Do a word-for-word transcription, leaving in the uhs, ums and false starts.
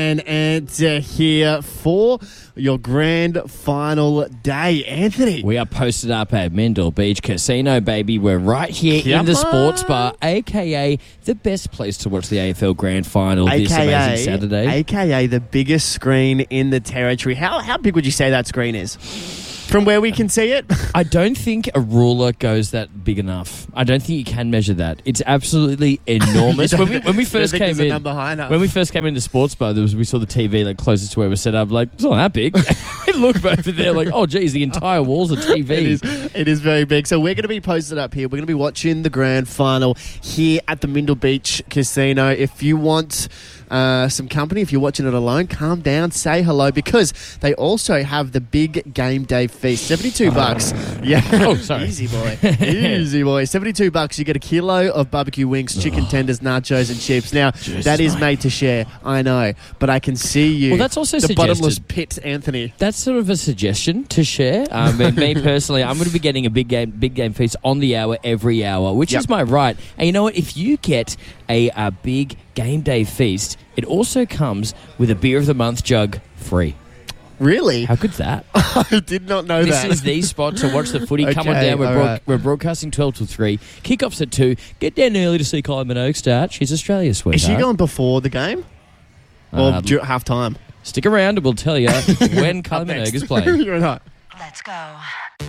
And answer here for your grand final day. Anthony. We are posted up at Mendel Beach Casino, baby. We're right here Come in the on. sports bar, a k a the best place to watch the A F L Grand Final A this K A, amazing Saturday. A K A the biggest screen in the territory. How, how big would you say that screen is? From where we can see it? I don't think a ruler goes that big enough. I don't think you can measure that. It's absolutely enormous. when we when we first think came there's a in, number high enough. when we first came in the sports bar, there was we saw the T V like closest to where we're set up. Like it's not that big. We look over there like, oh geez, the entire walls are T V. It is, it is very big. So we're going to be posted up here. We're going to be watching the grand final here at the Mendel Beach Casino. If you want uh, some company, if you're watching it alone, calm down, say hello, because they also have the big game day feast. seventy-two bucks. Yeah. Oh, sorry. Easy boy. Easy boy. seventy-two bucks. You get a kilo of barbecue wings, chicken tenders, nachos, and chips. Now, Jesus, that is mate. made to share. I know. But I can see you. Well, that's also the suggested. bottomless pit, Anthony. That's sort of a suggestion to share. Um, and me personally, I'm going to be getting a big game, big game feast on the hour every hour, which Yep. is my right. And you know what? If you get a, a big game day feast, it also comes with a beer of the month jug free. Really? How good's that? I did not know This that. is the spot to watch the footy. Come on Okay, down. We're, all broad- right. we're broadcasting twelve till three. Kickoffs at two. Get down early to see Kylie Minogue start. She's Australia's Is sweetheart. she going before the game? Or Um, dur- half time? Stick around and we'll tell you when Kylie Minogue is playing. You're right. Let's go.